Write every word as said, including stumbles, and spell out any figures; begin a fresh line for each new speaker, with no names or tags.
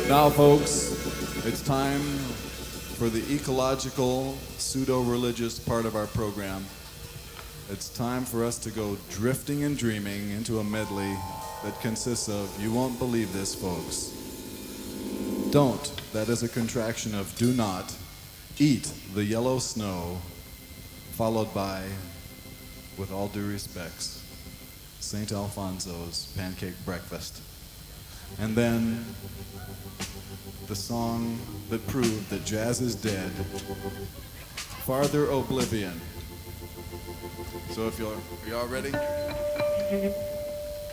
Now, folks, it's time for the ecological, pseudo-religious part of our program. It's time for us to go drifting and dreaming into a medley that consists of, you won't believe this, folks. Don't, that is a contraction of do not, eat the yellow snow, followed by, with all due respects, Saint Alfonso's Pancake Breakfast. And then the song that proved that jazz is dead, Farther Oblivion. So if you're, are y'all ready?